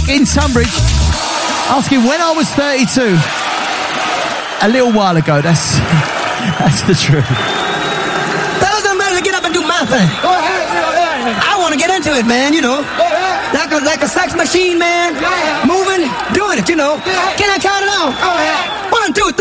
in Tunbridge asking when I was 32. A little while ago, that's the truth. Fellas, I'm ready to get up and do my thing. Go ahead. I want to get into it, man, like a sex machine, man. Moving, doing it, Can I count it